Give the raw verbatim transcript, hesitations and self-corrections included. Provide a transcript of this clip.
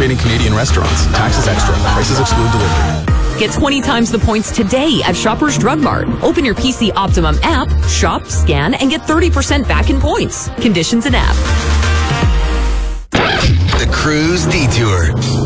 participating Canadian restaurants. Taxes extra. Prices exclude delivery. Get twenty times the points today at Shoppers Drug Mart. Open your P C Optimum app, shop, scan, and get thirty percent back in points. Conditions and app. The Cruise Detour.